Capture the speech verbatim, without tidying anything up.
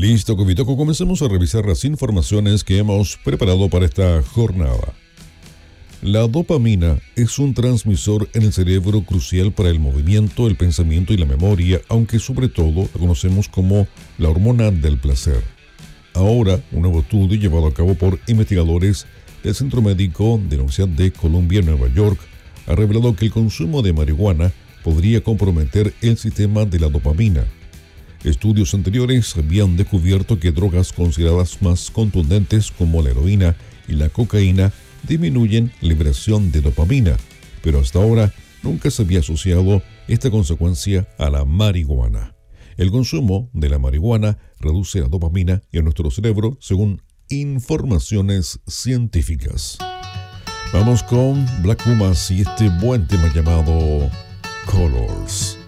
Listo, Covitoco, comencemos a revisar las informaciones que hemos preparado para esta jornada. La dopamina es un transmisor en el cerebro crucial para el movimiento, el pensamiento y la memoria, aunque sobre todo la conocemos como la hormona del placer. Ahora, un nuevo estudio llevado a cabo por investigadores del Centro Médico de la Universidad de Columbia en Nueva York ha revelado que el consumo de marihuana podría comprometer el sistema de la dopamina. Estudios anteriores habían descubierto que drogas consideradas más contundentes como la heroína y la cocaína disminuyen la liberación de dopamina, pero hasta ahora nunca se había asociado esta consecuencia a la marihuana. El consumo de la marihuana reduce la dopamina en nuestro cerebro según informaciones científicas. Vamos con Black Pumas y este buen tema llamado Colors.